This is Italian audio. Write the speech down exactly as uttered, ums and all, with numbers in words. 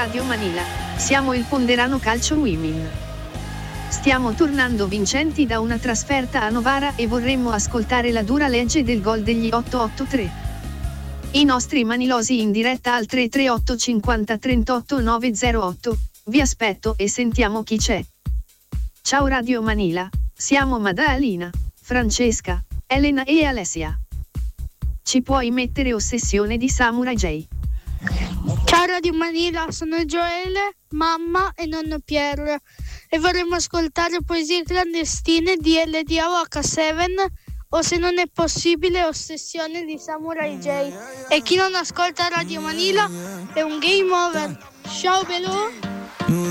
Radio Manila, siamo il Ponderano Calcio Women. Stiamo tornando vincenti da una trasferta a Novara e vorremmo ascoltare la dura legge del gol degli otto otto tre. I nostri manilosi in diretta al tre tre otto cinquanta trentotto nove zero otto, vi aspetto e sentiamo chi c'è. Ciao Radio Manila, siamo Madalina, Francesca, Elena e Alessia. Ci puoi mettere Ossessione di Samurai J? Ciao Radio Manila, sono Gioele, mamma e nonno Pierre e vorremmo ascoltare Poesie clandestine di L D O H sette o, se non è possibile, Ossessione di Samurai J. E chi non ascolta Radio Manila è un game over. Ciao bello!